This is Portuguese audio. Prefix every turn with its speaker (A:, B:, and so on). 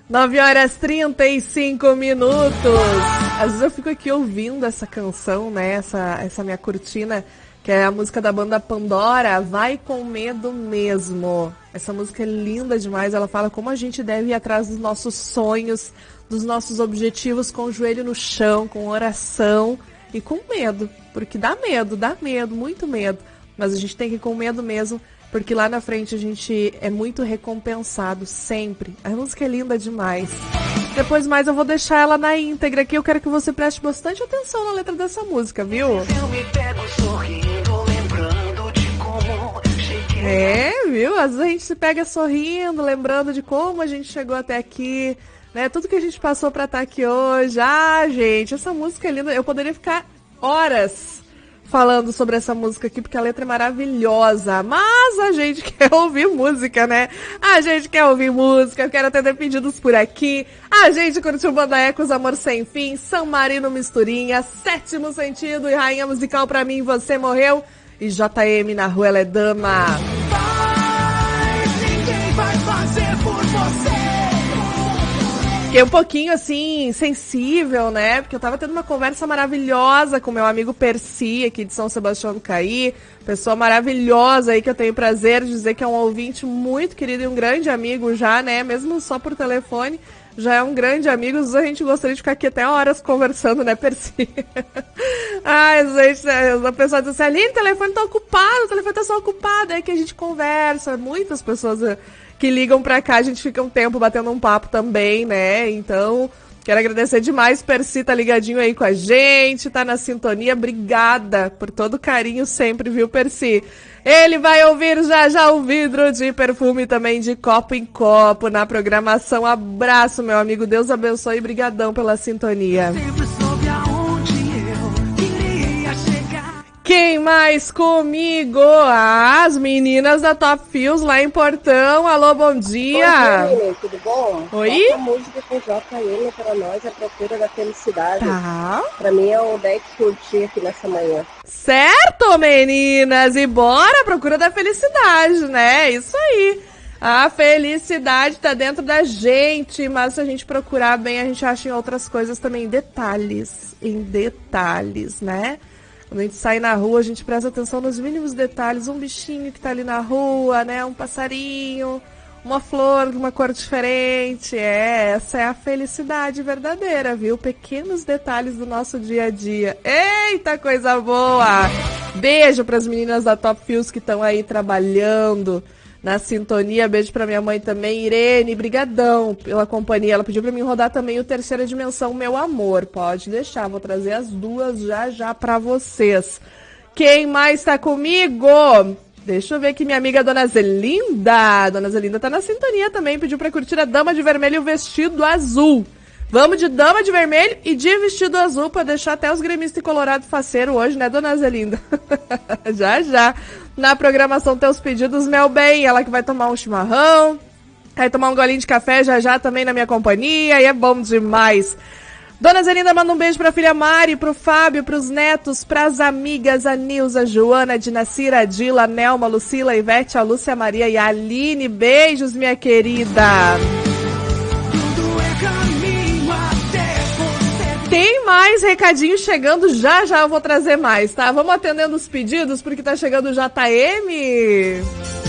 A: 9h35. Às vezes eu fico aqui ouvindo essa canção, né? Essa minha cortina, que é a música da banda Pandora, Vai Com Medo Mesmo. Essa música é linda demais, ela fala como a gente deve ir atrás dos nossos sonhos, dos nossos objetivos com o joelho no chão, com oração e com medo, porque dá medo, muito medo. Mas a gente tem que ir com medo mesmo, porque lá na frente a gente é muito recompensado, sempre. A música é linda demais. Depois mais eu vou deixar ela na íntegra aqui, eu quero que você preste bastante atenção na letra dessa música, viu?
B: Eu me pego sorrindo, lembrando de como cheguei.
A: Viu? Às vezes a gente se pega sorrindo, lembrando de como a gente chegou até aqui, né? Tudo que a gente passou pra estar aqui hoje. Gente, essa música é linda. Eu poderia ficar horas falando sobre essa música aqui, porque a letra é maravilhosa, mas a gente quer ouvir música, né? A gente quer ouvir música, eu quero atender pedidos por aqui. A gente curtiu Banda Ecos, Amor Sem Fim, São Marino Misturinha, Sétimo Sentido e Rainha Musical Pra Mim, Você Morreu, e JM, Na Rua Ela é Dama.
B: Ninguém vai fazer por você.
A: Fiquei um pouquinho, assim, sensível, né? Porque eu tava tendo uma conversa maravilhosa com meu amigo Percy, aqui de São Sebastião do Caí. Pessoa maravilhosa aí, que eu tenho o prazer de dizer que é um ouvinte muito querido e um grande amigo já, né? Mesmo só por telefone, já é um grande amigo. A gente gostaria de ficar aqui até horas conversando, né, Percy? Ai, gente, a pessoa diz assim, Aline, o telefone tá ocupado, o telefone tá só ocupado. É que a gente conversa, muitas pessoas que ligam pra cá, a gente fica um tempo batendo um papo também, né? Então, quero agradecer demais, Percy, tá ligadinho aí com a gente, tá na sintonia. Obrigada por todo o carinho sempre, viu, Percy? Ele vai ouvir já o vidro de perfume também de copo em copo na programação. Abraço, meu amigo, Deus abençoe e brigadão pela sintonia.
B: Sempre soube aonde eu queria chegar.
A: Quem mais comigo? As meninas da Top Fios lá em Portão. Alô, bom dia.
C: Oi, Aline, tudo bom?
A: Oi?
C: Essa música com JM para nós é a procura da felicidade.
A: Tá.
C: Pra mim é o 10 curtir aqui nessa manhã.
A: Certo, meninas. E bora à procura da felicidade, né? Isso aí. A felicidade tá dentro da gente, mas se a gente procurar bem, a gente acha em outras coisas também, em detalhes, né? Quando a gente sai na rua, a gente presta atenção nos mínimos detalhes. Um bichinho que tá ali na rua, né? Um passarinho, uma flor de uma cor diferente. Essa é a felicidade verdadeira, viu? Pequenos detalhes do nosso dia a dia. Eita, coisa boa! Beijo pras meninas da Top Fios que estão aí trabalhando na sintonia. Beijo pra minha mãe também, Irene, brigadão pela companhia. Ela pediu pra mim rodar também o Terceira Dimensão, Meu Amor. Pode deixar, vou trazer as duas já pra vocês. Quem mais tá comigo? Deixa eu ver aqui, minha amiga Dona Zelinda. Dona Zelinda tá na sintonia também, pediu pra curtir a Dama de Vermelho e o Vestido Azul. Vamos de Dama de Vermelho e de Vestido Azul pra deixar até os gremistas e colorado faceiro hoje, né, Dona Zelinda? já. Na programação Teus Pedidos, meu bem, ela que vai tomar um chimarrão, vai tomar um golinho de café já também na minha companhia, e é bom demais. Dona Zelinda manda um beijo pra filha Mari, pro Fábio, pros netos, pras amigas, a Nilza, Joana, a Dinacira, a Dila, a Nelma, a Lucila, a Ivete, a Lúcia Maria e a Aline. Beijos, minha querida. Tem mais recadinho chegando, já eu vou trazer mais, tá? Vamos atendendo os pedidos, porque tá chegando o JM.